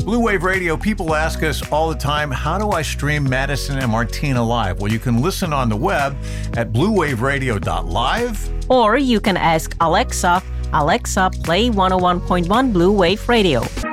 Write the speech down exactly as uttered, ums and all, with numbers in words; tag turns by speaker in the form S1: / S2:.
S1: Blue Wave Radio, people ask us all the time, how do I stream Madison and Martina live? Well, you can listen on the web at blue wave radio dot live.
S2: Or you can ask Alexa, Alexa, play one oh one point one Blue Wave Radio.